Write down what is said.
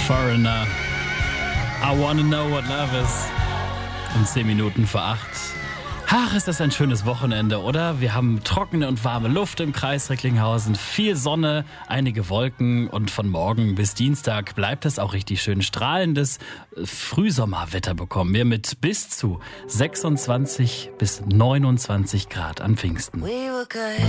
Foreigner. I wanna know what love is. Um 10 Minuten vor 8. Ach, ist das ein schönes Wochenende, oder? Wir haben trockene und warme Luft im Kreis Recklinghausen, viel Sonne, einige Wolken und von morgen bis Dienstag bleibt es auch richtig schön strahlendes Frühsommerwetter bekommen wir mit bis zu 26 bis 29 Grad an Pfingsten.